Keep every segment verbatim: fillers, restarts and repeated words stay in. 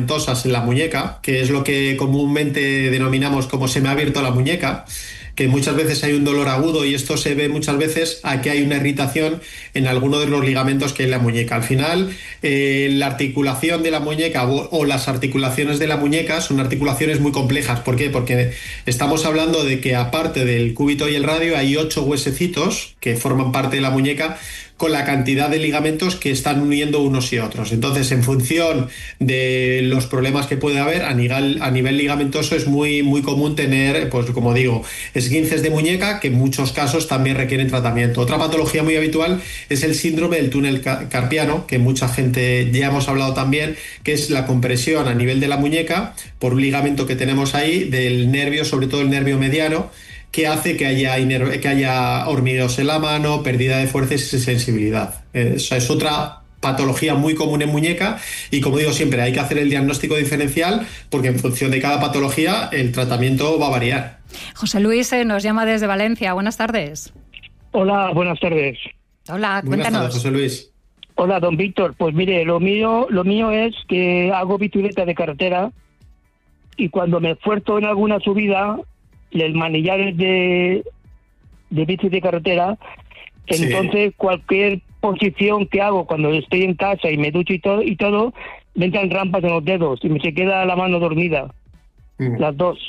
ligamentosas en la muñeca, que es lo que comúnmente denominamos como se me ha abierto la muñeca, que muchas veces hay un dolor agudo y esto se ve muchas veces a que hay una irritación en alguno de los ligamentos que hay en la muñeca. Al final, eh, la articulación de la muñeca o, o las articulaciones de la muñeca son articulaciones muy complejas. ¿Por qué? Porque estamos hablando de que aparte del cúbito y el radio hay ocho huesecitos que forman parte de la muñeca con la cantidad de ligamentos que están uniendo unos y otros. Entonces, en función de los problemas que puede haber a nivel, a nivel ligamentoso, es muy, muy común tener, pues como digo, esguinces de muñeca que en muchos casos también requieren tratamiento. Otra patología muy habitual es el síndrome del túnel carpiano, que mucha gente ya hemos hablado también, que es la compresión a nivel de la muñeca por un ligamento que tenemos ahí del nervio, sobre todo el nervio mediano, que hace que haya, que haya hormigueos en la mano, pérdida de fuerzas y sensibilidad. Esa es otra patología muy común en muñeca y, como digo siempre, hay que hacer el diagnóstico diferencial porque en función de cada patología el tratamiento va a variar. José Luis eh, nos llama desde Valencia. Buenas tardes. Hola, buenas tardes. Hola, cuéntanos. Buenas tardes, José Luis. Hola, don Víctor. Pues mire, lo mío, lo mío es que hago bicicleta de carretera y cuando me esfuerzo en alguna subida, el manillar es de, de bici de carretera, entonces sí. Cualquier posición que hago cuando estoy en casa y me ducho y todo, y todo me entran rampas en los dedos y me se queda la mano dormida, mm. las dos.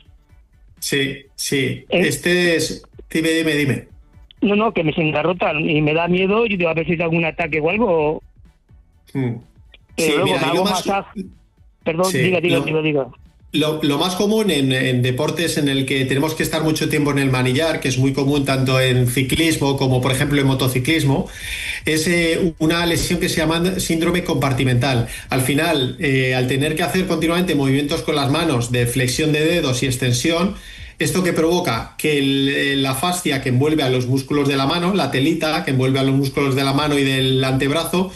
Sí, sí. ¿Eh? Este es... Dime, dime, dime. No, no, que me se engarrotan y me da miedo y digo a ver si es algún ataque o algo. Mm. Pero sí, luego mira, me hago más... masaje. Perdón, sí, diga, diga, lo... diga, diga. Lo, lo más común en, en deportes en el que tenemos que estar mucho tiempo en el manillar, que es muy común tanto en ciclismo como por ejemplo en motociclismo, es eh, una lesión que se llama síndrome compartimental. Al final, eh, al tener que hacer continuamente movimientos con las manos de flexión de dedos y extensión, ¿esto que provoca? Que el, la fascia que envuelve a los músculos de la mano, la telita que envuelve a los músculos de la mano y del antebrazo,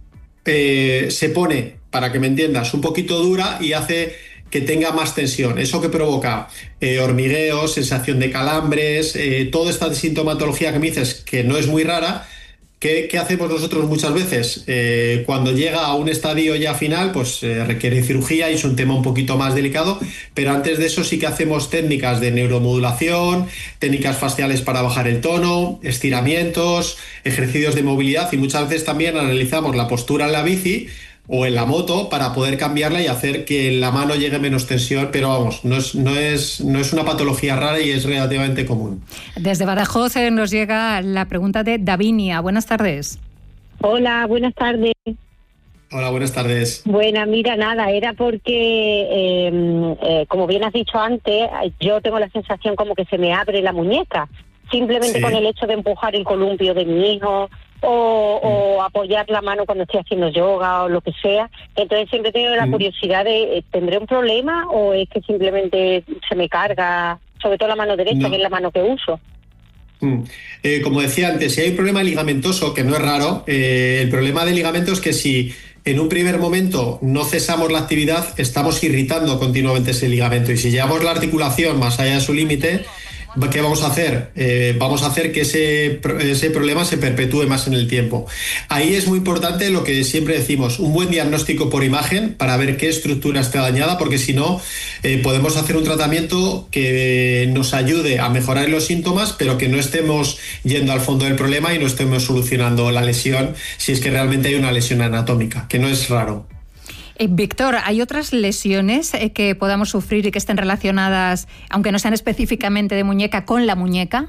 eh, se pone, para que me entiendas, un poquito dura y hace que tenga más tensión. Eso que provoca eh, hormigueos, sensación de calambres, eh, toda esta sintomatología que me dices que no es muy rara. ¿Qué, qué hacemos nosotros muchas veces? Eh, cuando llega a un estadio ya final, pues eh, requiere cirugía y es un tema un poquito más delicado, pero antes de eso sí que hacemos técnicas de neuromodulación, técnicas faciales para bajar el tono, estiramientos, ejercicios de movilidad y muchas veces también analizamos la postura en la bici o en la moto para poder cambiarla y hacer que en la mano llegue menos tensión, pero vamos, no es, no es, no es una patología rara y es relativamente común. Desde Badajoz nos llega la pregunta de Davinia. Buenas tardes. Hola, buenas tardes. Hola, buenas tardes. Buena, mira, nada, era porque, eh, eh, como bien has dicho antes, yo tengo la sensación como que se me abre la muñeca, simplemente sí. Con el hecho de empujar el columpio de mi hijo, O, o apoyar la mano cuando estoy haciendo yoga o lo que sea. Entonces siempre he tenido la curiosidad de, ¿tendré un problema o es que simplemente se me carga, sobre todo la mano derecha, no. que es la mano que uso? Mm. Eh, como decía antes, si hay un problema ligamentoso, que no es raro, eh, el problema del ligamento es que si en un primer momento no cesamos la actividad, estamos irritando continuamente ese ligamento y si llevamos la articulación más allá de su límite, ¿qué vamos a hacer? Eh, vamos a hacer que ese, ese problema se perpetúe más en el tiempo. Ahí es muy importante lo que siempre decimos, un buen diagnóstico por imagen para ver qué estructura está dañada, porque si no, eh, podemos hacer un tratamiento que nos ayude a mejorar los síntomas, pero que no estemos yendo al fondo del problema y no estemos solucionando la lesión, si es que realmente hay una lesión anatómica, que no es raro. Eh, Víctor, ¿hay otras lesiones eh, que podamos sufrir y que estén relacionadas, aunque no sean específicamente de muñeca, con la muñeca?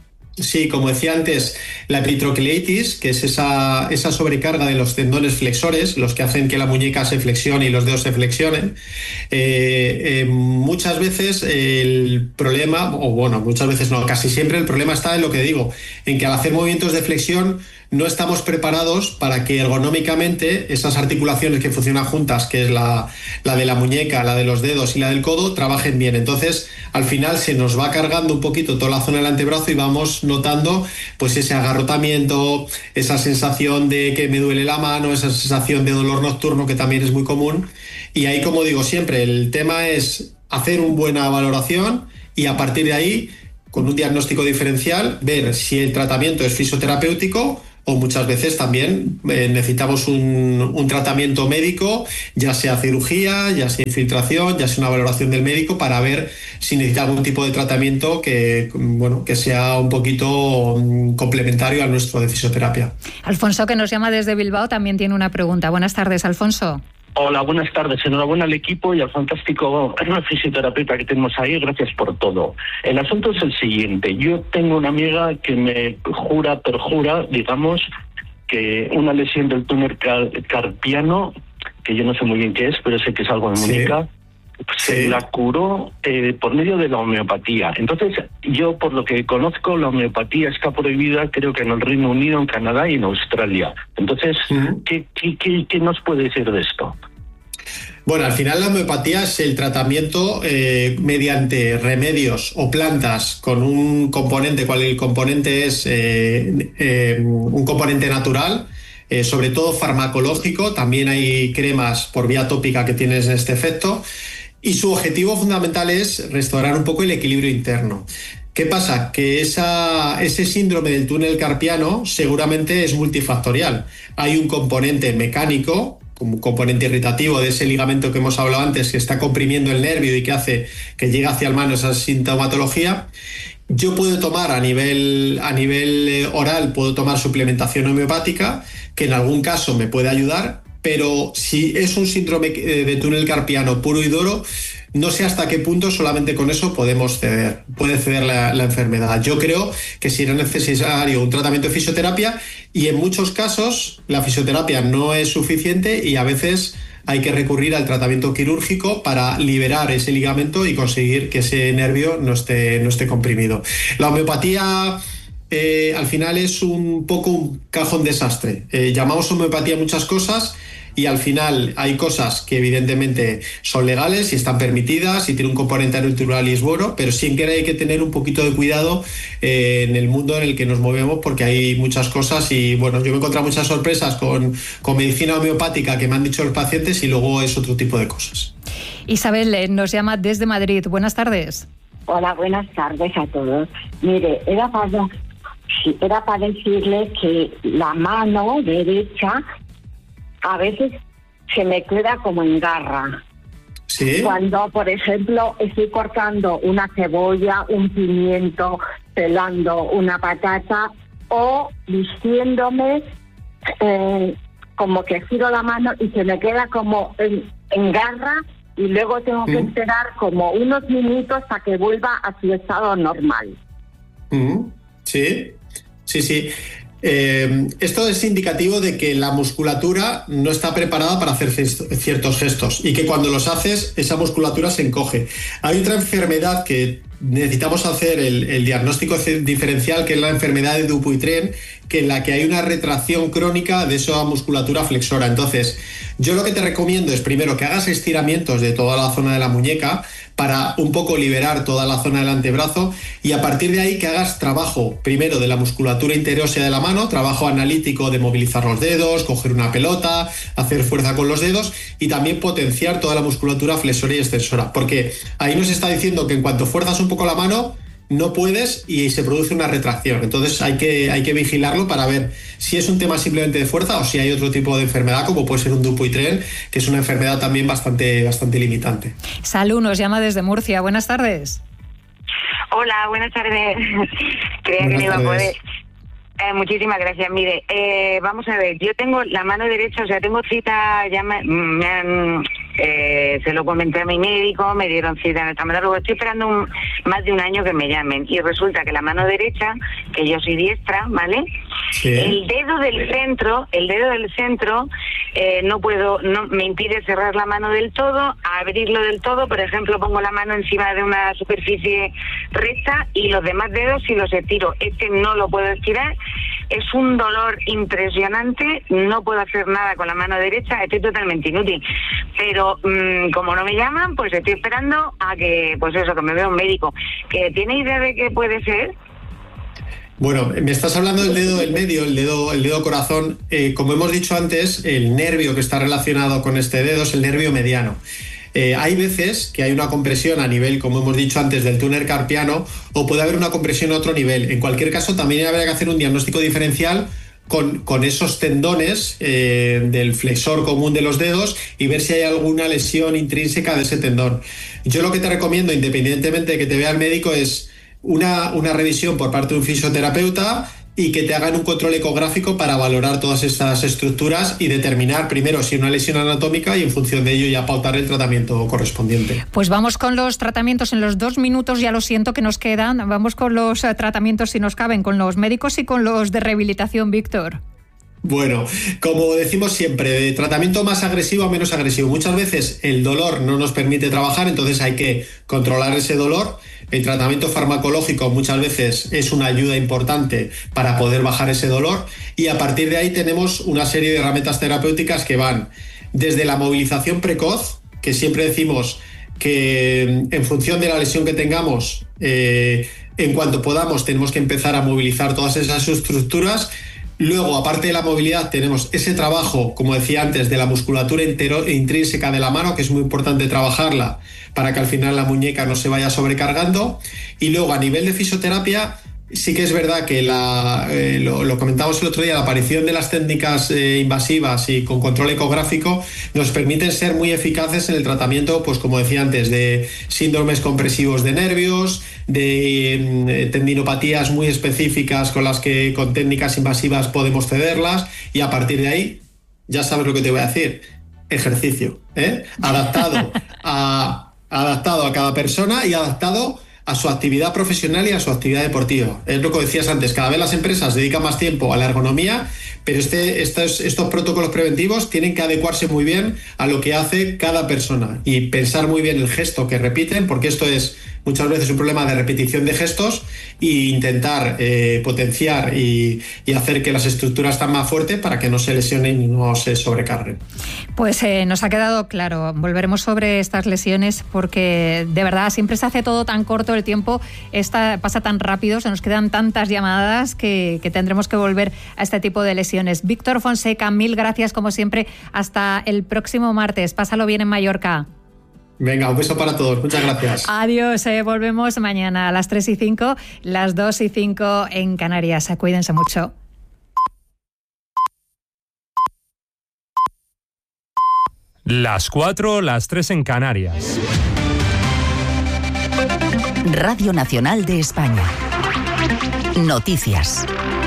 Sí, como decía antes, la epitroquleitis, que es esa, esa sobrecarga de los tendones flexores, los que hacen que la muñeca se flexione y los dedos se flexionen. Eh, eh, muchas veces el problema, o bueno, muchas veces no, casi siempre el problema está en lo que digo, en que al hacer movimientos de flexión no estamos preparados para que ergonómicamente esas articulaciones que funcionan juntas, que es la, la de la muñeca, la de los dedos y la del codo, trabajen bien. Entonces, al final se nos va cargando un poquito toda la zona del antebrazo y vamos notando pues ese agarrotamiento, esa sensación de que me duele la mano, esa sensación de dolor nocturno que también es muy común. Y ahí, como digo siempre, el tema es hacer una buena valoración y a partir de ahí, con un diagnóstico diferencial, ver si el tratamiento es fisioterapéutico o muchas veces también eh, necesitamos un, un tratamiento médico, ya sea cirugía, ya sea infiltración, ya sea una valoración del médico para ver si necesita algún tipo de tratamiento que, bueno, que sea un poquito complementario al nuestro de fisioterapia. Alfonso, que nos llama desde Bilbao, también tiene una pregunta. Buenas tardes, Alfonso. Hola, buenas tardes. Enhorabuena al equipo y al fantástico fisioterapeuta que tenemos ahí. Gracias por todo. El asunto es el siguiente. Yo tengo una amiga que me jura, perjura, digamos, que una lesión del túnel car- carpiano, que yo no sé muy bien qué es, pero sé que es algo de muñeca, sí. se sí. la curó eh, por medio de la homeopatía. Entonces, yo por lo que conozco, la homeopatía está prohibida, creo que en el Reino Unido, en Canadá y en Australia. Entonces, uh-huh. ¿qué, qué, qué, ¿qué nos puede decir de esto? Bueno, al final la homeopatía es el tratamiento eh, mediante remedios o plantas con un componente, cual el componente es eh, eh, un componente natural, eh, sobre todo farmacológico. También hay cremas por vía tópica que tienen este efecto. Y su objetivo fundamental es restaurar un poco el equilibrio interno. ¿Qué pasa? Que esa, ese síndrome del túnel carpiano seguramente es multifactorial. Hay un componente mecánico, como un componente irritativo de ese ligamento que hemos hablado antes, que está comprimiendo el nervio y que hace que llegue hacia el mano esa sintomatología. Yo puedo tomar a nivel, a nivel oral, puedo tomar suplementación homeopática, que en algún caso me puede ayudar, pero si es un síndrome de túnel carpiano puro y duro, no sé hasta qué punto solamente con eso podemos ceder, puede ceder la, la enfermedad. Yo creo que si era necesario un tratamiento de fisioterapia, y en muchos casos la fisioterapia no es suficiente y a veces hay que recurrir al tratamiento quirúrgico para liberar ese ligamento y conseguir que ese nervio no esté, no esté comprimido. La homeopatía eh, al final es un poco un cajón desastre. Eh, llamamos homeopatía muchas cosas, y al final hay cosas que evidentemente son legales y están permitidas y tienen un componente natural y es bueno, pero siempre hay que tener un poquito de cuidado eh, en el mundo en el que nos movemos, porque hay muchas cosas y bueno, yo me he encontrado muchas sorpresas con, con medicina homeopática que me han dicho los pacientes y luego es otro tipo de cosas. Isabel nos llama desde Madrid. Buenas tardes. Hola, buenas tardes a todos. Mire, era para, era para decirle que la mano derecha a veces se me queda como en garra. ¿Sí? Cuando, por ejemplo, estoy cortando una cebolla, un pimiento, pelando una patata o vistiéndome, eh, como que giro la mano y se me queda como en, en garra y luego tengo ¿Mm? que esperar como unos minutos para que vuelva a su estado normal. ¿Mm? Sí, sí, sí. Eh, esto es indicativo de que la musculatura no está preparada para hacer ciertos gestos y que cuando los haces esa musculatura se encoge. Hay otra enfermedad que necesitamos hacer el, el diagnóstico diferencial, que es la enfermedad de Dupuytren, que en la que hay una retracción crónica de esa musculatura flexora. Entonces, yo lo que te recomiendo es primero que hagas estiramientos de toda la zona de la muñeca para un poco liberar toda la zona del antebrazo, y a partir de ahí que hagas trabajo primero de la musculatura interósea de la mano, trabajo analítico de movilizar los dedos, coger una pelota, hacer fuerza con los dedos y también potenciar toda la musculatura flexora y extensora, porque ahí nos está diciendo que en cuanto fuerzas un poco la mano no puedes y se produce una retracción. Entonces hay que, hay que vigilarlo para ver si es un tema simplemente de fuerza o si hay otro tipo de enfermedad, como puede ser un Dupuytren, que es una enfermedad también bastante, bastante limitante. Salud nos llama desde Murcia. Buenas tardes. Hola, buenas tardes. Creía que no iba a poder. Eh, muchísimas gracias. Mire, eh, vamos a ver, yo tengo la mano derecha, o sea, tengo cita, ya me, me han, eh, se lo comenté a mi médico, me dieron cita en el traumatólogo, estoy esperando un, más de un año que me llamen, y resulta que la mano derecha, que yo soy diestra, ¿vale? Sí. El dedo del centro, el dedo del centro, eh, no puedo, no me impide cerrar la mano del todo, abrirlo del todo. Por ejemplo, pongo la mano encima de una superficie recta y los demás dedos si los estiro. Este no lo puedo estirar. Es un dolor impresionante, no puedo hacer nada con la mano derecha, estoy totalmente inútil. Pero mmm, como no me llaman, pues estoy esperando a que, pues eso, que me vea un médico. ¿Que tiene idea de qué puede ser? Bueno, me estás hablando del dedo del medio, el dedo, el dedo corazón. Eh, como hemos dicho antes, el nervio que está relacionado con este dedo es el nervio mediano. Eh, hay veces que hay una compresión a nivel, como hemos dicho antes, del túnel carpiano, o puede haber una compresión a otro nivel. En cualquier caso, también habría que hacer un diagnóstico diferencial con, con esos tendones eh, del flexor común de los dedos y ver si hay alguna lesión intrínseca de ese tendón. Yo lo que te recomiendo, independientemente de que te vea el médico, es una, una revisión por parte de un fisioterapeuta y que te hagan un control ecográfico para valorar todas estas estructuras y determinar primero si una lesión anatómica y en función de ello ya pautar el tratamiento correspondiente. Pues vamos con los tratamientos en los dos minutos, ya lo siento que nos quedan. Vamos con los tratamientos si nos caben, con los médicos y con los de rehabilitación, Víctor. Bueno, como decimos siempre, de tratamiento más agresivo a menos agresivo. Muchas veces el dolor no nos permite trabajar, entonces hay que controlar ese dolor. El tratamiento farmacológico muchas veces es una ayuda importante para poder bajar ese dolor y a partir de ahí tenemos una serie de herramientas terapéuticas que van desde la movilización precoz, que siempre decimos que en función de la lesión que tengamos, eh, en cuanto podamos tenemos que empezar a movilizar todas esas estructuras. Luego, aparte de la movilidad, tenemos ese trabajo, como decía antes, de la musculatura entero, intrínseca de la mano, que es muy importante trabajarla para que al final la muñeca no se vaya sobrecargando. Y luego, a nivel de fisioterapia, sí que es verdad que la, eh, lo, lo comentamos el otro día, la aparición de las técnicas eh, invasivas y con control ecográfico nos permiten ser muy eficaces en el tratamiento, pues como decía antes, de síndromes compresivos de nervios, de eh, tendinopatías muy específicas con las que con técnicas invasivas podemos cederlas y a partir de ahí, ya sabes lo que te voy a decir, ejercicio, ¿eh? adaptado, a, adaptado a cada persona y adaptado a su actividad profesional y a su actividad deportiva. Es lo que decías antes, cada vez las empresas dedican más tiempo a la ergonomía, pero este, estos, estos protocolos preventivos tienen que adecuarse muy bien a lo que hace cada persona y pensar muy bien el gesto que repiten, porque esto es muchas veces un problema de repetición de gestos e intentar eh, potenciar y, y hacer que las estructuras estén más fuertes para que no se lesionen y no se sobrecarguen. Pues eh, nos ha quedado claro. Volveremos sobre estas lesiones porque de verdad siempre se hace todo tan corto el tiempo, esta, pasa tan rápido, se nos quedan tantas llamadas que, que tendremos que volver a este tipo de lesiones. Víctor Fonseca, mil gracias como siempre. Hasta el próximo martes. Pásalo bien en Mallorca. Venga, un beso para todos. Muchas gracias. Adiós. Eh, volvemos mañana a las tres y cinco, las dos y cinco en Canarias. Cuídense mucho. Las cuatro, las tres en Canarias. Radio Nacional de España. Noticias.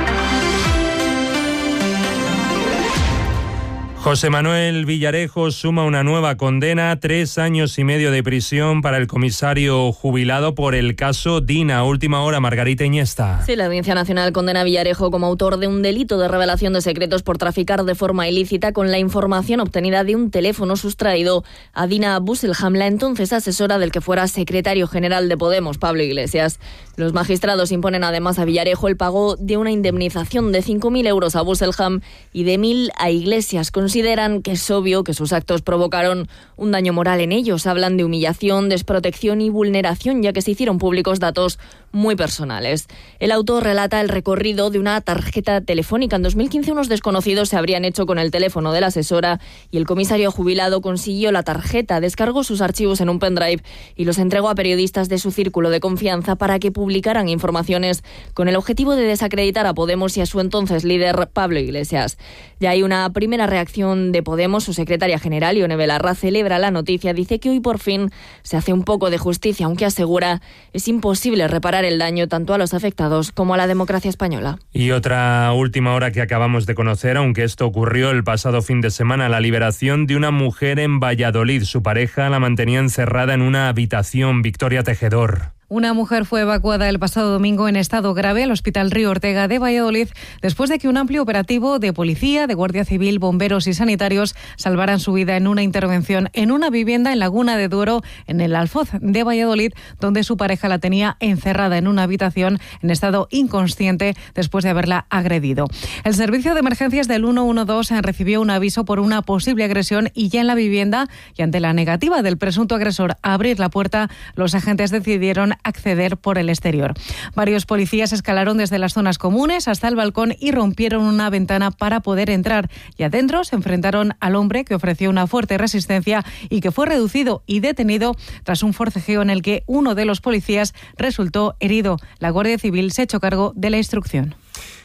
José Manuel Villarejo suma una nueva condena, tres años y medio de prisión para el comisario jubilado por el caso Dina. Última hora, Margarita Iniesta. Sí, la Audiencia Nacional condena a Villarejo como autor de un delito de revelación de secretos por traficar de forma ilícita con la información obtenida de un teléfono sustraído a Dina Busselham, la entonces asesora del que fuera secretario general de Podemos, Pablo Iglesias. Los magistrados imponen además a Villarejo el pago de una indemnización de cinco mil euros a Busselham y de mil a Iglesias. Consideran que es obvio que sus actos provocaron un daño moral en ellos. Hablan de humillación, desprotección y vulneración, ya que se hicieron públicos datos muy personales. El autor relata el recorrido de una tarjeta telefónica. En dos mil quince unos desconocidos se habrían hecho con el teléfono de la asesora y el comisario jubilado consiguió la tarjeta, descargó sus archivos en un pendrive y los entregó a periodistas de su círculo de confianza para que publicaran informaciones con el objetivo de desacreditar a Podemos y a su entonces líder Pablo Iglesias. Ya hay una primera reacción de Podemos. Su secretaria general, Ione Belarra, celebra la noticia. Dice que hoy por fin se hace un poco de justicia, aunque asegura es imposible reparar el daño tanto a los afectados como a la democracia española. Y otra última hora que acabamos de conocer, aunque esto ocurrió el pasado fin de semana, la liberación de una mujer en Valladolid. Su pareja la mantenía encerrada en una habitación. Victoria Tejedor. Una mujer fue evacuada el pasado domingo en estado grave al Hospital Río Ortega de Valladolid después de que un amplio operativo de policía, de Guardia Civil, bomberos y sanitarios salvaran su vida en una intervención en una vivienda en Laguna de Duero, en el Alfoz de Valladolid, donde su pareja la tenía encerrada en una habitación en estado inconsciente después de haberla agredido. El servicio de emergencias del uno uno dos recibió un aviso por una posible agresión y ya en la vivienda, y ante la negativa del presunto agresor a abrir la puerta, los agentes decidieron acceder por el exterior. Varios policías escalaron desde las zonas comunes hasta el balcón y rompieron una ventana para poder entrar. Y adentro se enfrentaron al hombre, que ofreció una fuerte resistencia y que fue reducido y detenido tras un forcejeo en el que uno de los policías resultó herido. La Guardia Civil se ha hecho cargo de la instrucción.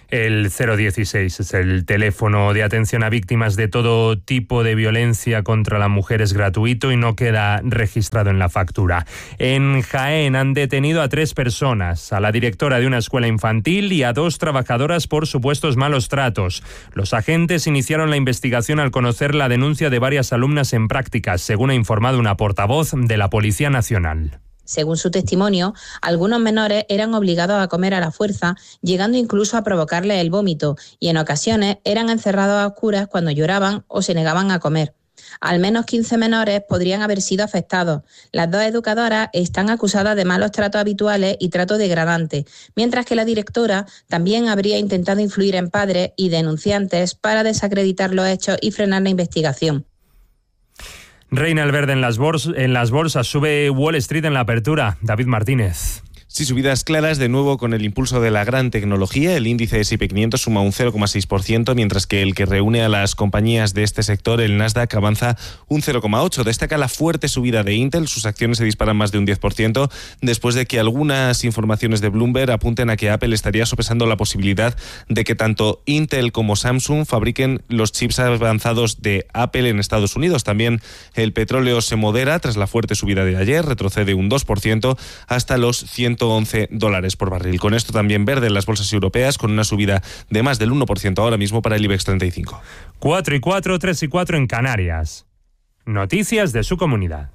El cero dieciséis es el teléfono de atención a víctimas de todo tipo de violencia contra la mujer, es gratuito y no queda registrado en la factura. En Jaén han detenido a tres personas, a la directora de una escuela infantil y a dos trabajadoras por supuestos malos tratos. Los agentes iniciaron la investigación al conocer la denuncia de varias alumnas en prácticas, según ha informado una portavoz de la Policía Nacional. Según su testimonio, algunos menores eran obligados a comer a la fuerza, llegando incluso a provocarles el vómito, y en ocasiones eran encerrados a oscuras cuando lloraban o se negaban a comer. Al menos quince menores podrían haber sido afectados. Las dos educadoras están acusadas de malos tratos habituales y trato degradante, mientras que la directora también habría intentado influir en padres y denunciantes para desacreditar los hechos y frenar la investigación. Reina el verde en las, bors- en las bolsas, sube Wall Street en la apertura. David Martínez. Sí, subidas claras de nuevo con el impulso de la gran tecnología. El índice S and P quinientos suma un cero coma seis por ciento, mientras que el que reúne a las compañías de este sector, el Nasdaq, avanza un cero coma ocho por ciento. Destaca la fuerte subida de Intel. Sus acciones se disparan más de un diez por ciento después de que algunas informaciones de Bloomberg apunten a que Apple estaría sopesando la posibilidad de que tanto Intel como Samsung fabriquen los chips avanzados de Apple en Estados Unidos. También el petróleo se modera tras la fuerte subida de ayer, retrocede un dos por ciento hasta los ciento once dólares por barril. Con esto también verde en las bolsas europeas, con una subida de más del uno por ciento ahora mismo para el IBEX treinta y cinco. cuatro y cuatro, tres y cuatro en Canarias. Noticias de su comunidad.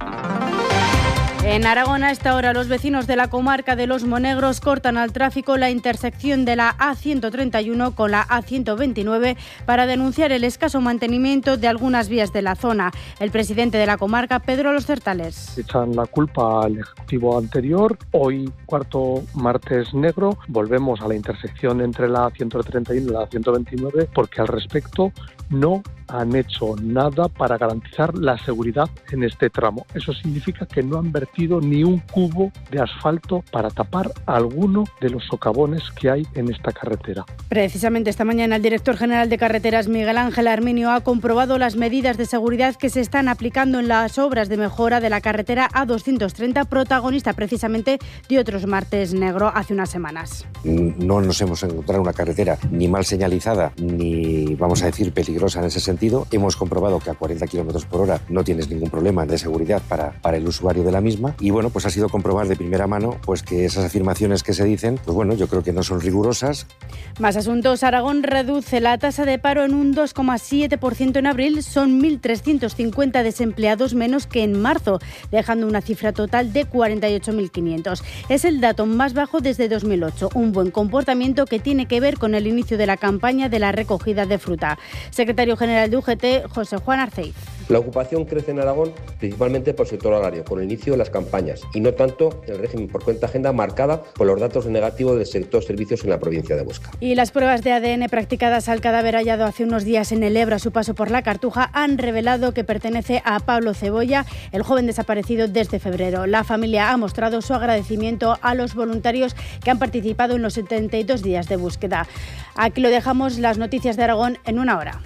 En Aragón, a esta hora, los vecinos de la comarca de Los Monegros cortan al tráfico la intersección de la A ciento treinta y uno con la A ciento veintinueve para denunciar el escaso mantenimiento de algunas vías de la zona. El presidente de la comarca, Pedro Los Certales. Echan la culpa al ejecutivo anterior. Hoy, cuarto martes negro, volvemos a la intersección entre la A ciento treinta y uno y la A ciento veintinueve porque al respecto no han hecho nada para garantizar la seguridad en este tramo. Eso significa que no han vertido ni un cubo de asfalto para tapar alguno de los socavones que hay en esta carretera. Precisamente esta mañana el director general de Carreteras, Miguel Ángel Arminio, ha comprobado las medidas de seguridad que se están aplicando en las obras de mejora de la carretera A doscientos treinta, protagonista precisamente de otros martes negro hace unas semanas. No nos hemos encontrado una carretera ni mal señalizada ni, vamos a decir, peligrosa en ese sentido. Hemos comprobado que a cuarenta kilómetros por hora no tienes ningún problema de seguridad para, para el usuario de la misma, y bueno, pues ha sido comprobar de primera mano pues que esas afirmaciones que se dicen, pues bueno, yo creo que no son rigurosas. Más asuntos. Aragón reduce la tasa de paro en un dos coma siete por ciento en abril. Son mil trescientos cincuenta desempleados menos que en marzo, dejando una cifra total de cuarenta y ocho mil quinientos. Es el dato más bajo desde dos mil ocho. Un buen comportamiento que tiene que ver con el inicio de la campaña de la recogida de fruta. Secretario general de U G T, José Juan Arceiz. La ocupación crece en Aragón principalmente por el sector agrario, con el inicio de las campañas, y no tanto el régimen por cuenta ajena marcada por los datos negativos del sector servicios en la provincia de Huesca. Y las pruebas de A D N practicadas al cadáver hallado hace unos días en el Ebro a su paso por la Cartuja han revelado que pertenece a Pablo Cebolla, el joven desaparecido desde febrero. La familia ha mostrado su agradecimiento a los voluntarios que han participado en los setenta y dos días de búsqueda. Aquí lo dejamos, las noticias de Aragón en una hora.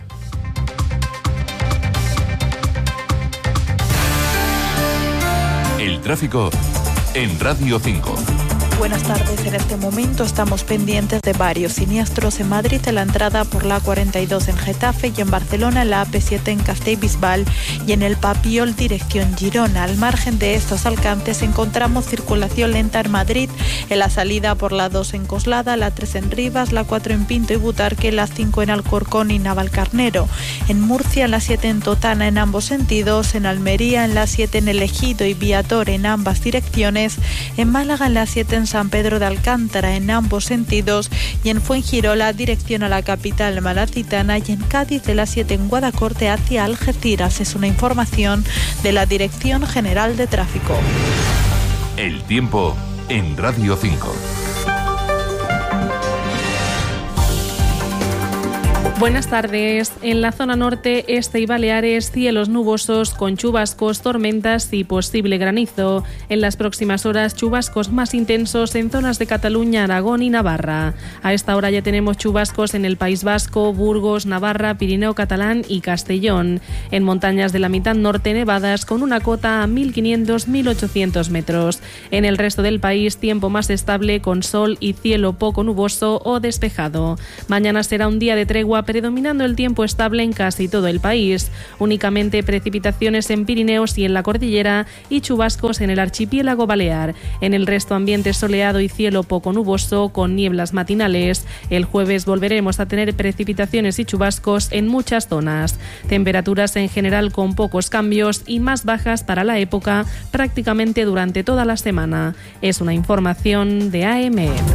El tráfico en Radio cinco. Buenas tardes. En este momento estamos pendientes de varios siniestros en Madrid, en la entrada por la cuarenta y dos en Getafe, y en Barcelona en la A P siete en Castellbisbal y en el Papiol dirección Girona. Al margen de estos alcances encontramos circulación lenta en Madrid, en la salida por la dos en Coslada, la tres en Rivas, la cuatro en Pinto y Butarque, la cinco en Alcorcón y Navalcarnero. En Murcia en la siete en Totana en ambos sentidos, en Almería en la siete en El Ejido y Viator en ambas direcciones, en Málaga en la siete en San Pedro de Alcántara en ambos sentidos, y en Fuengirola dirección a la capital malacitana, y en Cádiz de la siete en Guadacorte hacia Algeciras. Es una información de la Dirección General de Tráfico. El tiempo en Radio cinco. Buenas tardes. En la zona norte, este y Baleares, cielos nubosos con chubascos, tormentas y posible granizo. En las próximas horas, chubascos más intensos en zonas de Cataluña, Aragón y Navarra. A esta hora ya tenemos chubascos en el País Vasco, Burgos, Navarra, Pirineo catalán y Castellón. En montañas de la mitad norte, nevadas con una cota a mil quinientos a mil ochocientos metros. En el resto del país, tiempo más estable con sol y cielo poco nuboso o despejado. Mañana será un día de tregua, predominando el tiempo estable en casi todo el país. Únicamente precipitaciones en Pirineos y en la cordillera y chubascos en el archipiélago balear. En el resto, ambiente soleado y cielo poco nuboso con nieblas matinales. El jueves volveremos a tener precipitaciones y chubascos en muchas zonas. Temperaturas en general con pocos cambios y más bajas para la época prácticamente durante toda la semana. Es una información de A M E.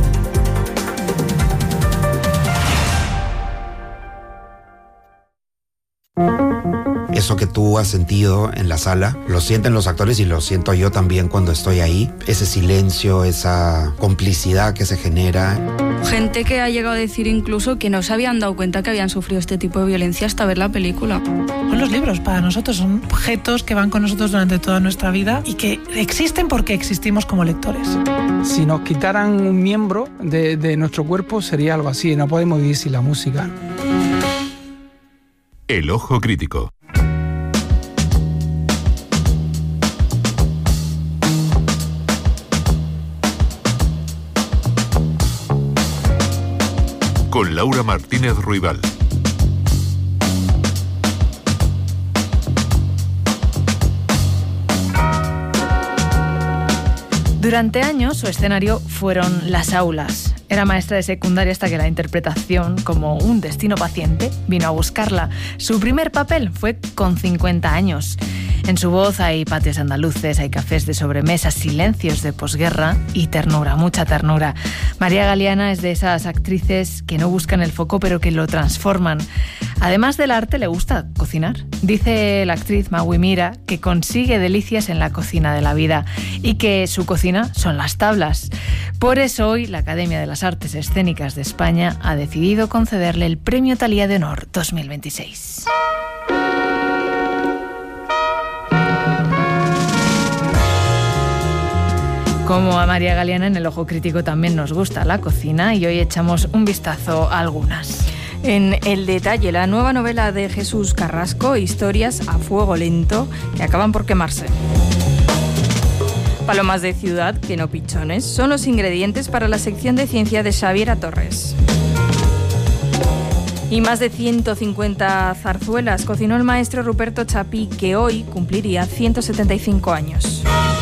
Eso que tú has sentido en la sala, lo sienten los actores y lo siento yo también cuando estoy ahí. Ese silencio, esa complicidad que se genera. Gente que ha llegado a decir incluso que no se habían dado cuenta que habían sufrido este tipo de violencia hasta ver la película. Son los libros, para nosotros son objetos que van con nosotros durante toda nuestra vida y que existen porque existimos como lectores. Si nos quitaran un miembro de, de nuestro cuerpo sería algo así, no podemos vivir sin la música. El ojo crítico. Con Laura Martínez Ruibal. Durante años su escenario fueron las aulas. Era maestra de secundaria hasta que la interpretación, como un destino paciente, vino a buscarla. Su primer papel fue con cincuenta años. En su voz hay patios andaluces, hay cafés de sobremesa, silencios de posguerra y ternura, mucha ternura. María Galeana es de esas actrices que no buscan el foco pero que lo transforman. Además del arte, le gusta cocinar. Dice la actriz Maui Mira que consigue delicias en la cocina de la vida y que su cocina son las tablas. Por eso hoy la Academia de las Artes Escénicas de España ha decidido concederle el Premio Thalía de Honor dos mil veintiséis. Como a María Galeana, en El Ojo Crítico también nos gusta la cocina y hoy echamos un vistazo a algunas. En El Detalle, la nueva novela de Jesús Carrasco, historias a fuego lento que acaban por quemarse. Palomas de ciudad, que no pichones, son los ingredientes para la sección de ciencia de Xaviera Torres. Y más de ciento cincuenta zarzuelas cocinó el maestro Ruperto Chapí, que hoy cumpliría ciento setenta y cinco años.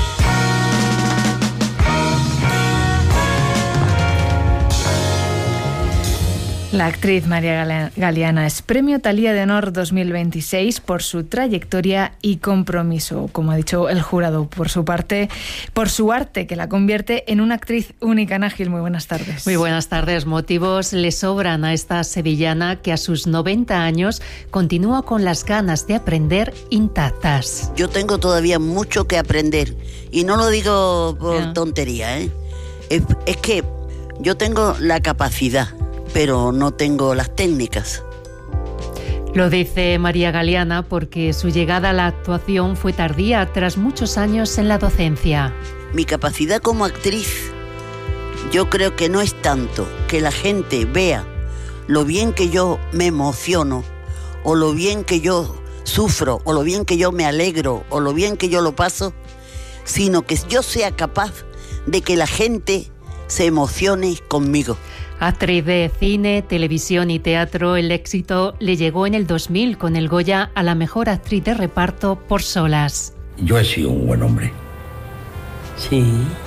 La actriz María Galeana es Premio Thalía de Honor dos mil veintiséis por su trayectoria y compromiso, como ha dicho el jurado, por su parte, por su arte, que la convierte en una actriz única. Ana Gil, muy buenas tardes. Muy buenas tardes. Motivos le sobran a esta sevillana que a sus noventa años continúa con las ganas de aprender intactas. Yo tengo todavía mucho que aprender y no lo digo por yeah. tontería, ¿eh? Es, es que yo tengo la capacidad, pero no tengo las técnicas. Lo dice María Galeana porque su llegada a la actuación fue tardía tras muchos años en la docencia. Mi capacidad como actriz, yo creo que no es tanto que la gente vea lo bien que yo me emociono, o lo bien que yo sufro, o lo bien que yo me alegro, o lo bien que yo lo paso, sino que yo sea capaz de que la gente se emocione conmigo. Actriz de cine, televisión y teatro, el éxito le llegó en el dos mil con el Goya a la mejor actriz de reparto por Solas. Yo he sido un buen hombre. Sí.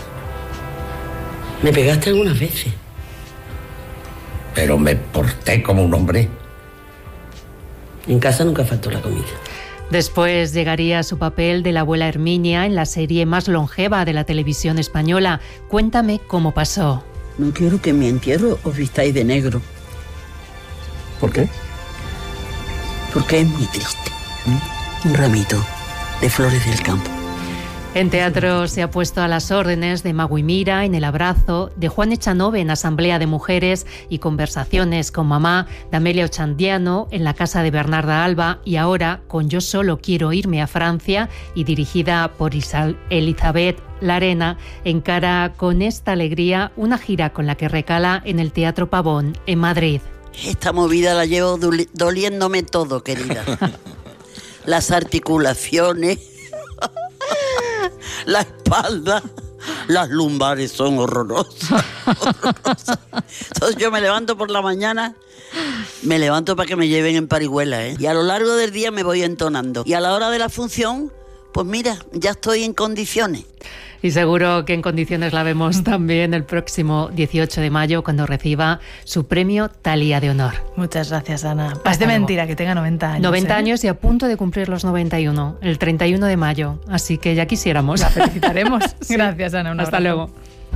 Me pegaste algunas veces. Pero me porté como un hombre. En casa nunca faltó la comida. Después llegaría su papel de la abuela Herminia en la serie más longeva de la televisión española. Cuéntame cómo pasó. No quiero que en mi entierro os vistáis de negro. ¿Por qué? Porque es muy triste. ¿Mm? Un ramito de flores del campo. En teatro se ha puesto a las órdenes de Mago y Mira en El abrazo, de Juan Echanove en Asamblea de Mujeres y Conversaciones con Mamá, de Amelia Ochandiano en La casa de Bernarda Alba y ahora con Yo solo quiero irme a Francia y dirigida por Isal Elizabeth Larena, encara con esta alegría una gira con la que recala en el Teatro Pavón en Madrid. Esta movida la llevo doliéndome todo, querida. Las articulaciones, la espalda, las lumbares son horrorosas, horrorosas. Entonces yo me levanto por la mañana, me levanto para que me lleven en parihuela, ¿eh? Y a lo largo del día me voy entonando. Y a la hora de la función, pues mira, ya estoy en condiciones. Y seguro que en condiciones la vemos también el próximo dieciocho de mayo cuando reciba su premio Thalía de Honor. Muchas gracias, Ana. Es de mentira que tenga noventa años. noventa ¿eh? años y a punto de cumplir los noventa y uno, el treinta y uno de mayo. Así que ya quisiéramos. La felicitaremos. Sí. Gracias, Ana. Un Hasta abrazo. luego.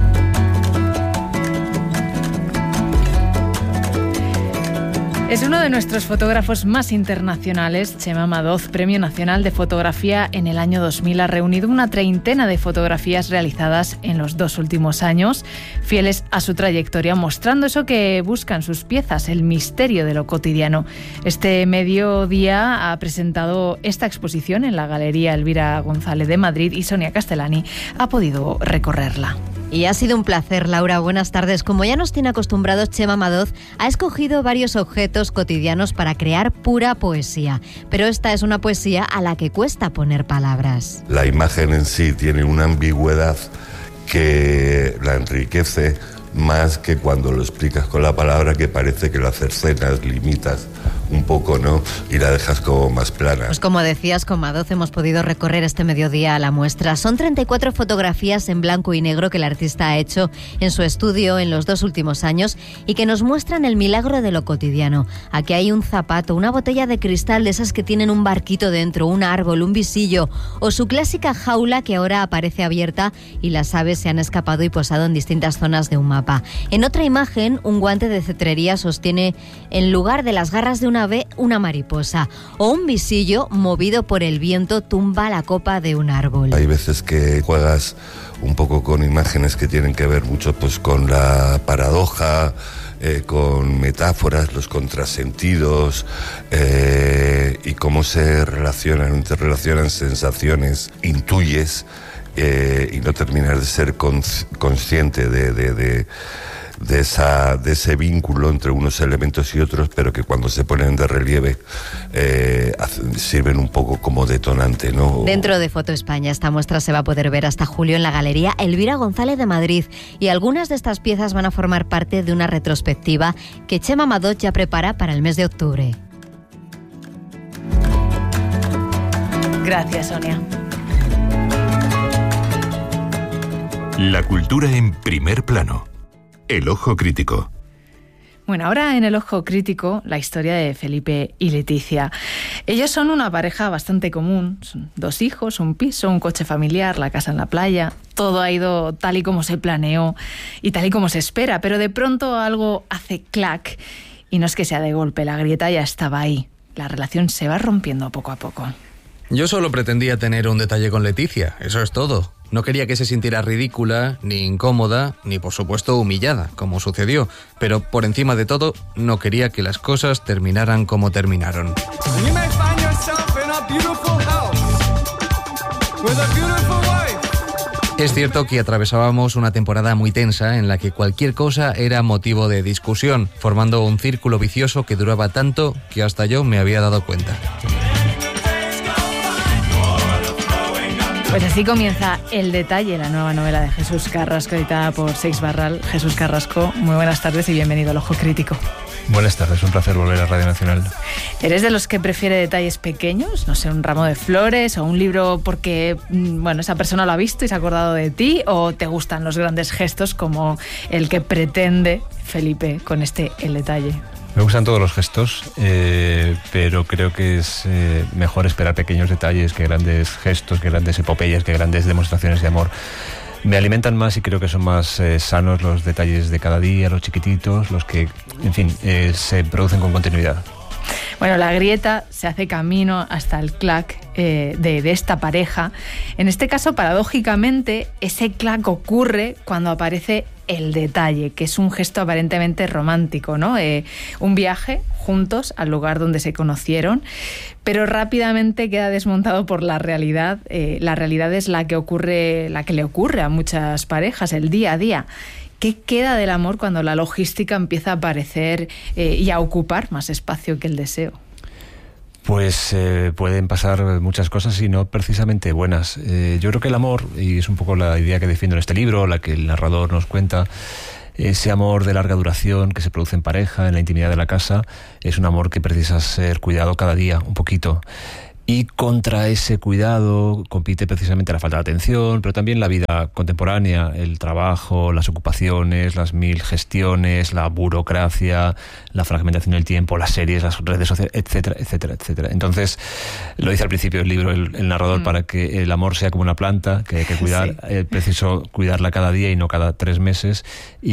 Es uno de nuestros fotógrafos más internacionales. Chema Madoz, Premio Nacional de Fotografía en el año dos mil, ha reunido una treintena de fotografías realizadas en los dos últimos años, fieles a su trayectoria, mostrando eso que buscan sus piezas, el misterio de lo cotidiano. Este mediodía ha presentado esta exposición en la Galería Elvira González de Madrid y Sonia Castellani ha podido recorrerla. Y ha sido un placer, Laura. Buenas tardes. Como ya nos tiene acostumbrados, Chema Madoz ha escogido varios objetos cotidianos para crear pura poesía. Pero esta es una poesía a la que cuesta poner palabras. La imagen en sí tiene una ambigüedad que la enriquece más que cuando lo explicas con la palabra, que parece que la cercenas, limitas un poco, ¿no? Y la dejas como más plana. Pues como decías, con Madoz hemos podido recorrer este mediodía a la muestra. Son treinta y cuatro fotografías en blanco y negro que el artista ha hecho en su estudio en los dos últimos años y que nos muestran el milagro de lo cotidiano. Aquí hay un zapato, una botella de cristal de esas que tienen un barquito dentro, un árbol, un visillo o su clásica jaula que ahora aparece abierta y las aves se han escapado y posado en distintas zonas de un mapa. En otra imagen, un guante de cetrería sostiene en lugar de las garras de una ave una mariposa o un visillo movido por el viento tumba la copa de un árbol. Hay veces que juegas un poco con imágenes que tienen que ver mucho pues con la paradoja, eh, con metáforas, los contrasentidos eh, y cómo se relacionan, interrelacionan sensaciones, intuyes eh, y no terminas de ser cons- consciente de, de, de De, esa, de ese vínculo entre unos elementos y otros, pero que cuando se ponen de relieve eh, sirven un poco como detonante, ¿no? Dentro de Foto España, esta muestra se va a poder ver hasta julio en la Galería Elvira González de Madrid y algunas de estas piezas van a formar parte de una retrospectiva que Chema Madoz ya prepara para el mes de octubre. Gracias, Sonia. La cultura en primer plano. El ojo crítico. Bueno, ahora en el ojo crítico, la historia de Felipe y Leticia. Ellos son una pareja bastante común, son dos hijos, un piso, un coche familiar, la casa en la playa. Todo ha ido tal y como se planeó y tal y como se espera, pero de pronto algo hace clac y no es que sea de golpe, la grieta ya estaba ahí. La relación se va rompiendo poco a poco. Yo solo pretendía tener un detalle con Leticia, eso es todo. No quería que se sintiera ridícula, ni incómoda, ni por supuesto humillada, como sucedió. Pero por encima de todo, no quería que las cosas terminaran como terminaron. Es cierto que atravesábamos una temporada muy tensa en la que cualquier cosa era motivo de discusión, formando un círculo vicioso que duraba tanto que hasta yo me había dado cuenta. Pues así comienza El detalle, la nueva novela de Jesús Carrasco, editada por Seix Barral. Jesús Carrasco, muy buenas tardes y bienvenido al Ojo Crítico. Buenas tardes, un placer volver a Radio Nacional. ¿Eres de los que prefiere detalles pequeños? No sé, un ramo de flores o un libro porque, bueno, esa persona lo ha visto y se ha acordado de ti, ¿o te gustan los grandes gestos como el que pretende Felipe con este El detalle? Me gustan todos los gestos, eh, pero creo que es eh, mejor esperar pequeños detalles que grandes gestos, que grandes epopeyas, que grandes demostraciones de amor. Me alimentan más y creo que son más eh, sanos los detalles de cada día, los chiquititos, los que, en fin, eh, se producen con continuidad. Bueno, la grieta se hace camino hasta el clac eh, de, de esta pareja. En este caso, paradójicamente, ese clac ocurre cuando aparece el detalle, que es un gesto aparentemente romántico, ¿no? Eh, un viaje juntos al lugar donde se conocieron, pero rápidamente queda desmontado por la realidad. Eh, la realidad es la que ocurre, la que le ocurre a muchas parejas, el día a día. ¿Qué queda del amor cuando la logística empieza a aparecer eh, y a ocupar más espacio que el deseo? Pues eh, pueden pasar muchas cosas y no precisamente buenas. Eh, yo creo que el amor, y es un poco la idea que defiendo en este libro, la que el narrador nos cuenta, ese amor de larga duración que se produce en pareja, en la intimidad de la casa, es un amor que precisa ser cuidado cada día, un poquito. Y contra ese cuidado compite precisamente la falta de atención, pero también la vida contemporánea, el trabajo, las ocupaciones, las mil gestiones, la burocracia, la fragmentación del tiempo, las series, las redes sociales, etcétera, etcétera, etcétera. Entonces, lo dice al principio del libro el, el narrador, mm. para que el amor sea como una planta, que hay que cuidar, sí. es preciso cuidarla cada día y no cada tres meses,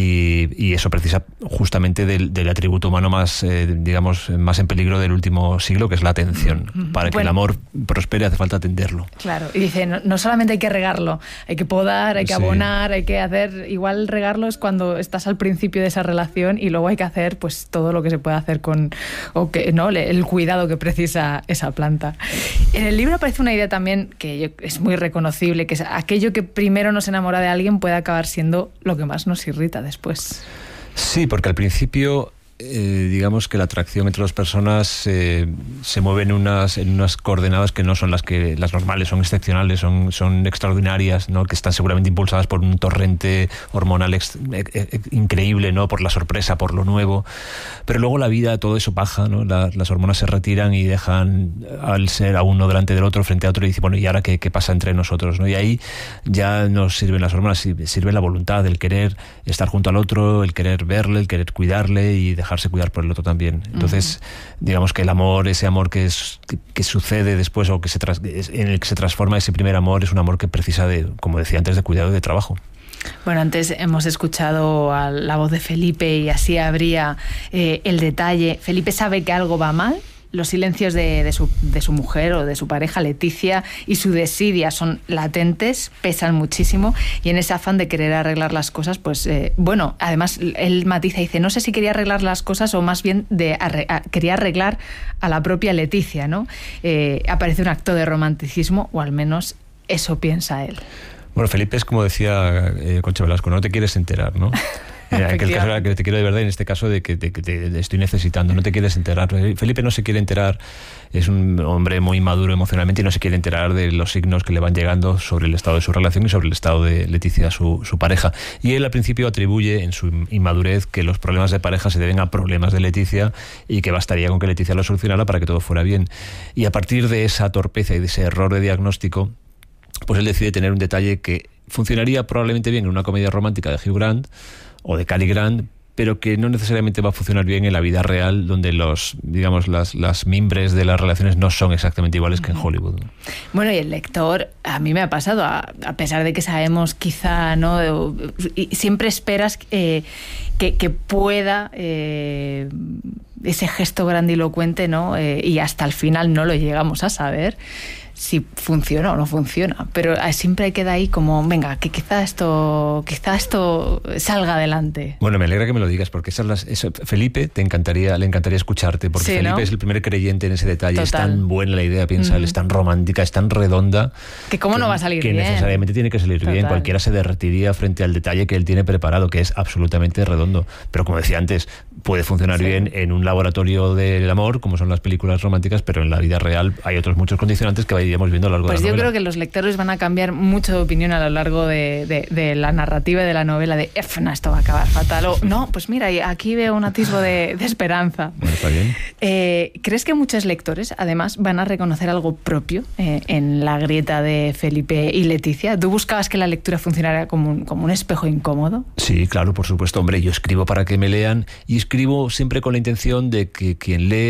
y, y eso precisa justamente del, del atributo humano más, eh, digamos, más en peligro del último siglo, que es la atención, mm. para que bueno, el amor prospere hace falta atenderlo. Claro, y dice, no, no solamente hay que regarlo, hay que podar, hay que sí. abonar, hay que hacer, igual regarlo es cuando estás al principio de esa relación y luego hay que hacer pues todo lo que se puede hacer con, o que no, el cuidado que precisa esa planta. En el libro aparece una idea también que yo, es muy reconocible, que es aquello que primero nos enamora de alguien puede acabar siendo lo que más nos irrita después. Sí, porque al principio Eh, digamos que la atracción entre las personas eh, se mueve en unas, en unas coordenadas que no son las que las normales, son excepcionales, son, son extraordinarias, ¿no? Que están seguramente impulsadas por un torrente hormonal ex, e, e, increíble, ¿no? Por la sorpresa, por lo nuevo. Pero luego la vida, todo eso baja, ¿no? La, las hormonas se retiran y dejan al ser a uno delante del otro, frente a otro, y dicen, bueno, ¿y ahora qué, qué pasa entre nosotros, ¿no? Y ahí ya no sirven las hormonas, sirve la voluntad, el querer estar junto al otro, el querer verle, el querer cuidarle y dejar dejarse cuidar por el otro también. Entonces, uh-huh. digamos que el amor, ese amor que, es, que, que sucede después o que se tras, en el que se transforma ese primer amor, es un amor que precisa de, como decía antes, de cuidado y de trabajo. Bueno, antes hemos escuchado a la voz de Felipe y así habría eh, el detalle. Felipe sabe que algo va mal. Los silencios de, de, su, de su mujer o de su pareja, Leticia, y su desidia son latentes, pesan muchísimo, y en ese afán de querer arreglar las cosas, pues, eh, bueno, además él matiza y dice, no sé si quería arreglar las cosas o más bien de arre, a, quería arreglar a la propia Leticia, ¿no? Eh, aparece un acto de romanticismo, o al menos eso piensa él. Bueno, Felipe es como decía eh, Concha Velasco, no te quieres enterar, ¿no? En aquel caso era que te quiero de verdad, en este caso de que te, que te estoy necesitando, no te quieres enterar. Felipe no se quiere enterar, es un hombre muy maduro emocionalmente y no se quiere enterar de los signos que le van llegando sobre el estado de su relación y sobre el estado de Leticia, su, su pareja. Y él al principio atribuye en su inmadurez que los problemas de pareja se deben a problemas de Leticia y que bastaría con que Leticia lo solucionara para que todo fuera bien. Y a partir de esa torpeza y de ese error de diagnóstico, pues él decide tener un detalle que funcionaría probablemente bien en una comedia romántica de Hugh Grant o de Cary Grant, pero que no necesariamente va a funcionar bien en la vida real, donde los, digamos, las, las mimbres de las relaciones no son exactamente iguales que en Hollywood. Bueno, y el lector, a mí me ha pasado, a, a pesar de que sabemos quizá, ¿no? Y siempre esperas eh, que, que pueda eh, ese gesto grandilocuente, ¿no? Eh, y hasta el final no lo llegamos a saber si funciona o no funciona, pero siempre hay que dar ahí como, venga, que quizá esto quizá esto salga adelante. Bueno, me alegra que me lo digas, porque esas las, eso, Felipe te encantaría, le encantaría escucharte, porque sí, Felipe, ¿no?, es el primer creyente en ese detalle. Total. Es tan buena la idea, piensa, mm. es tan romántica, es tan redonda, que cómo que, no va a salir que bien. Que necesariamente tiene que salir Total. bien. Cualquiera se derretiría frente al detalle que él tiene preparado, que es absolutamente redondo. Pero como decía antes, puede funcionar sí. bien en un laboratorio del amor, como son las películas románticas, pero en la vida real hay otros muchos condicionantes que iríamos viendo a lo largo pues de la novela. Pues yo creo que los lectores van a cambiar mucho de opinión a lo largo de, de, de la narrativa de la novela, de no, esto va a acabar fatal, o no, pues mira, aquí veo un atisbo de, de esperanza. Bueno, está bien. Eh, ¿Crees que muchos lectores además van a reconocer algo propio eh, en la grieta de Felipe y Leticia? ¿Tú buscabas que la lectura funcionara como un, como un espejo incómodo? Sí, claro, por supuesto. Hombre, yo escribo para que me lean y escribo siempre con la intención de que quien lee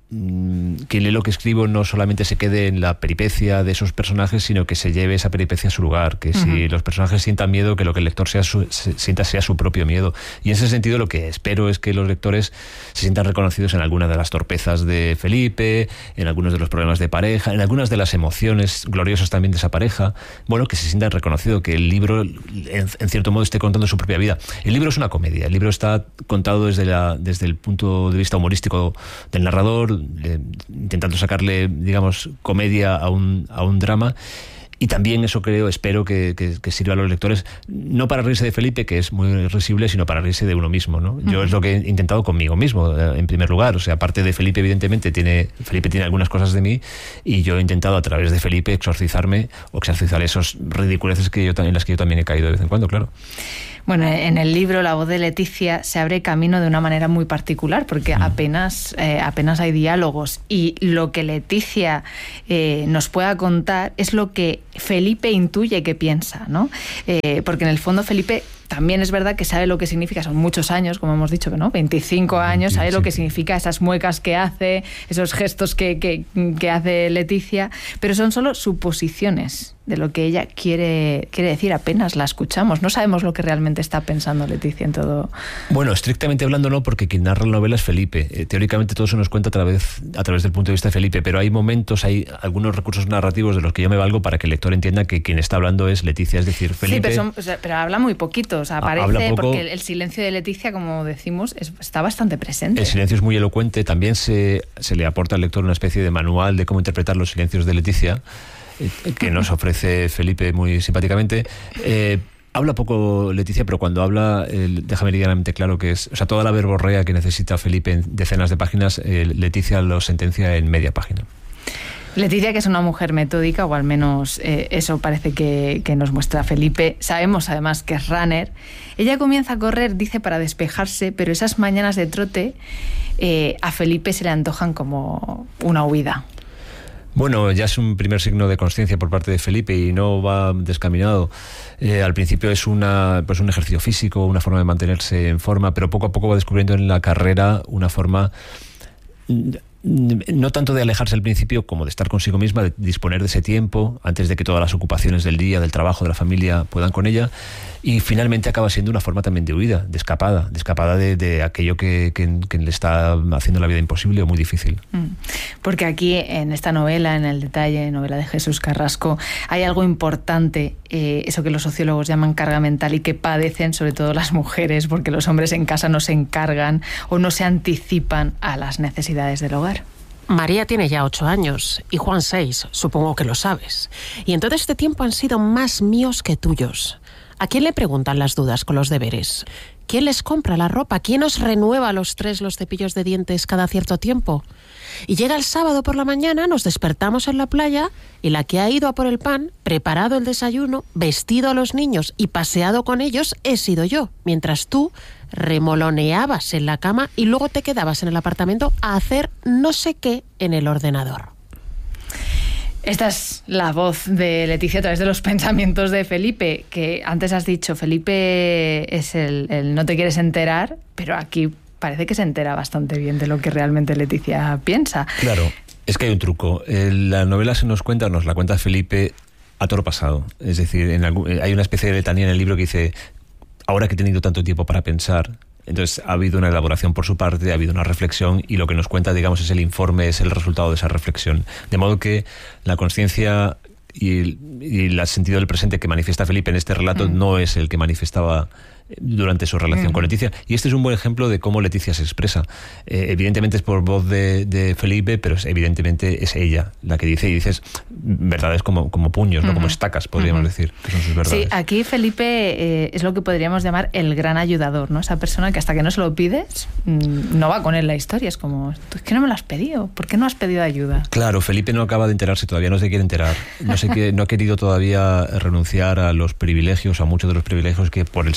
quien lee lo que escribo no solamente se quede en la peripecia de esos personajes, sino que se lleve esa peripecia a su lugar, que uh-huh. si los personajes sientan miedo, que lo que el lector sea su, se, sienta sea su propio miedo. Y en ese sentido lo que espero es que los lectores se sientan reconocidos en alguna de las torpezas de Felipe, en algunos de los problemas de pareja, en algunas de las emociones gloriosas también de esa pareja. Bueno, que se sientan reconocidos, que el libro en, en cierto modo esté contando su propia vida. El libro es una comedia, el libro está contado desde, la, desde el punto de vista humorístico del narrador, Eh, intentando sacarle, digamos, comedia a un, a un drama. Y también eso creo, espero que, que, que sirva a los lectores, no para reírse de Felipe, que es muy risible, sino para reírse de uno mismo, ¿no? Uh-huh. Yo es lo que he intentado conmigo mismo, en primer lugar. O sea, aparte de Felipe, evidentemente, tiene Felipe tiene algunas cosas de mí, y yo he intentado a través de Felipe exorcizarme o exorcizar esos ridiculeces que yo, en las que yo también he caído de vez en cuando, claro. Bueno, en el libro La voz de Leticia se abre camino de una manera muy particular, porque mm. apenas, eh, apenas hay diálogos, y lo que Leticia eh, nos pueda contar es lo que Felipe intuye que piensa, ¿no? Eh, porque en el fondo Felipe también es verdad que sabe lo que significa, son muchos años, como hemos dicho, ¿no? veinticinco años, sabe lo que significa esas muecas que hace, esos gestos que, que, que hace Leticia, pero son solo suposiciones de lo que ella quiere, quiere decir, apenas la escuchamos, no sabemos lo que realmente está pensando Leticia en todo. Bueno, estrictamente hablando no, porque quien narra la novela es Felipe. Eh, teóricamente todo se nos cuenta a través, a través del punto de vista de Felipe, pero hay momentos, hay algunos recursos narrativos de los que yo me valgo para que el lector entienda que quien está hablando es Leticia, es decir, Felipe... Sí, pero, son, o sea, pero habla muy poquito, o sea, aparece porque el, el silencio de Leticia, como decimos, es, está bastante presente. El silencio es muy elocuente, también se, se le aporta al lector una especie de manual de cómo interpretar los silencios de Leticia, que nos ofrece Felipe muy simpáticamente. Eh, habla poco Leticia, pero cuando habla, eh, deja meridianamente claro que es, o sea, toda la verborrea que necesita Felipe en decenas de páginas, eh, Leticia lo sentencia en media página. Leticia, que es una mujer metódica, o al menos eh, eso parece que, que nos muestra Felipe. Sabemos además que es runner. Ella comienza a correr, dice, para despejarse, pero esas mañanas de trote eh, a Felipe se le antojan como una huida. Bueno, ya es un primer signo de conciencia por parte de Felipe y no va descaminado. Eh, al principio es una, pues un ejercicio físico, una forma de mantenerse en forma, pero poco a poco va descubriendo en la carrera una forma... no tanto de alejarse al principio como de estar consigo misma, de disponer de ese tiempo antes de que todas las ocupaciones del día, del trabajo, de la familia puedan con ella, y finalmente acaba siendo una forma también de huida, de escapada, de escapada de, de aquello que, que, que le está haciendo la vida imposible o muy difícil. Porque aquí en esta novela, en El detalle, novela de Jesús Carrasco, hay algo importante, eh, eso que los sociólogos llaman carga mental y que padecen sobre todo las mujeres, porque los hombres en casa no se encargan o no se anticipan a las necesidades del hogar. María tiene ya ocho años y Juan seis, supongo que lo sabes. Y en todo este tiempo han sido más míos que tuyos. ¿A quién le preguntan las dudas con los deberes? ¿Quién les compra la ropa? ¿Quién os renueva a los tres los cepillos de dientes cada cierto tiempo? Y llega el sábado por la mañana, nos despertamos en la playa y la que ha ido a por el pan, preparado el desayuno, vestido a los niños y paseado con ellos he sido yo, mientras tú remoloneabas en la cama y luego te quedabas en el apartamento a hacer no sé qué en el ordenador. Esta es la voz de Leticia a través de los pensamientos de Felipe, que antes has dicho, Felipe es el, el no te quieres enterar, pero aquí parece que se entera bastante bien de lo que realmente Leticia piensa. Claro, es que hay un truco. La novela se nos cuenta, nos la cuenta Felipe a toro pasado. Es decir, en algún, hay una especie de letanía en el libro que dice, ahora que he tenido tanto tiempo para pensar, entonces ha habido una elaboración por su parte, ha habido una reflexión y lo que nos cuenta, digamos, es el informe, es el resultado de esa reflexión. De modo que la conciencia y el, y el sentido del presente que manifiesta Felipe en este relato mm. no es el que manifestaba durante su relación mm. con Leticia. Y este es un buen ejemplo de cómo Leticia se expresa. Eh, evidentemente es por voz de, de Felipe, pero es, evidentemente es ella la que dice, y dices verdades como, como puños, ¿no? Mm-hmm. Como estacas, podríamos mm-hmm. decir, que son sus verdades. Sí, aquí Felipe eh, es lo que podríamos llamar el gran ayudador, ¿no? Esa persona que hasta que no se lo pides, mmm, no va con él la historia. Es como, es que no me lo has pedido, ¿por qué no has pedido ayuda? Claro, Felipe no acaba de enterarse todavía, no se quiere enterar. No, sé qué, no ha querido todavía renunciar a los privilegios, a muchos de los privilegios que por el simple hecho de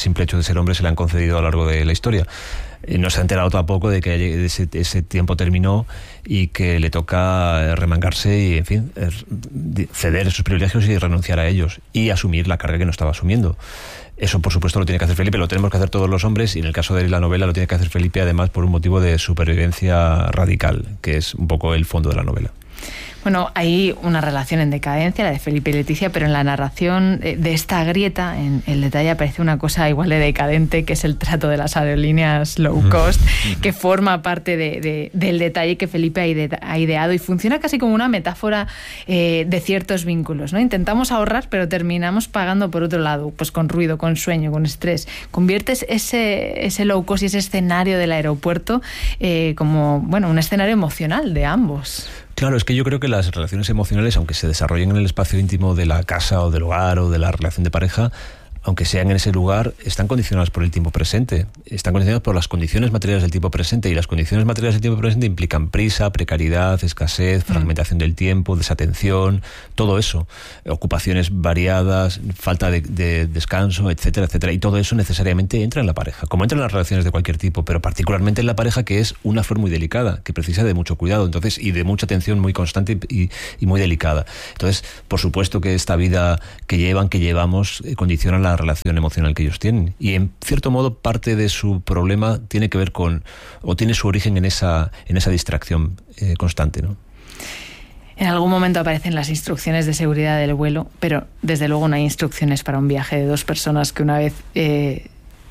de ser hombre se le han concedido a lo largo de la historia. No se ha enterado tampoco de que ese, ese tiempo terminó y que le toca remangarse y, en fin, ceder esos privilegios y renunciar a ellos y asumir la carga que no estaba asumiendo. Eso, por supuesto, lo tiene que hacer Felipe, lo tenemos que hacer todos los hombres, y en el caso de la novela lo tiene que hacer Felipe, además, por un motivo de supervivencia radical, que es un poco el fondo de la novela. Bueno, hay una relación en decadencia, la de Felipe y Leticia, pero en la narración de esta grieta, en el detalle, aparece una cosa igual de decadente, que es el trato de las aerolíneas low cost, que forma parte de, de, del detalle que Felipe ha, ide, ha ideado, y funciona casi como una metáfora eh, de ciertos vínculos, ¿no? Intentamos ahorrar, pero terminamos pagando por otro lado, pues con ruido, con sueño, con estrés. Conviertes ese, ese low cost y ese escenario del aeropuerto eh, como, bueno, un escenario emocional de ambos. Claro, es que yo creo que las relaciones emocionales, aunque se desarrollen en el espacio íntimo de la casa o del hogar o de la relación de pareja, aunque sean en ese lugar, están condicionadas por el tiempo presente, están condicionadas por las condiciones materiales del tiempo presente, y las condiciones materiales del tiempo presente implican prisa, precariedad, escasez, fragmentación del tiempo, desatención, todo eso, ocupaciones variadas, falta de, de descanso, etcétera, etcétera, y todo eso necesariamente entra en la pareja, como entra en las relaciones de cualquier tipo, pero particularmente en la pareja, que es una flor muy delicada, que precisa de mucho cuidado, entonces, y de mucha atención muy constante y, y muy delicada. Entonces, por supuesto que esta vida que llevan, que llevamos, eh, condiciona la relación emocional que ellos tienen, y en cierto modo parte de su problema tiene que ver con, o tiene su origen en esa en esa distracción eh, constante, ¿no? En algún momento aparecen las instrucciones de seguridad del vuelo, pero desde luego no hay instrucciones para un viaje de dos personas que una vez eh,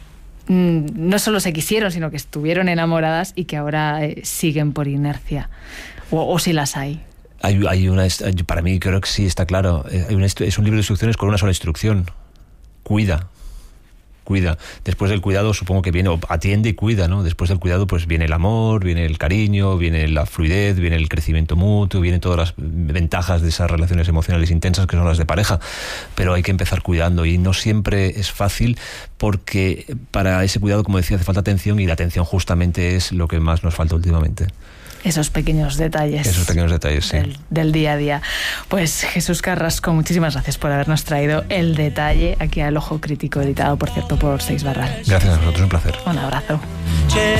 no solo se quisieron, sino que estuvieron enamoradas y que ahora eh, siguen por inercia, o, o si las hay. Hay, hay una, para mí creo que sí está claro, hay una, es un libro de instrucciones con una sola instrucción: cuida, cuida. Después del cuidado supongo que viene, o atiende y cuida, ¿no? Después del cuidado pues viene el amor, viene el cariño, viene la fluidez, viene el crecimiento mutuo, vienen todas las ventajas de esas relaciones emocionales intensas que son las de pareja, pero hay que empezar cuidando, y no siempre es fácil, porque para ese cuidado, como decía, hace falta atención, y la atención justamente es lo que más nos falta últimamente. Esos pequeños detalles. Esos pequeños detalles, sí. Del, del día a día. Pues Jesús Carrasco, muchísimas gracias por habernos traído El Detalle aquí a El Ojo Crítico, editado, por cierto, por Seix Barral. Gracias a vosotros, un placer. Un abrazo.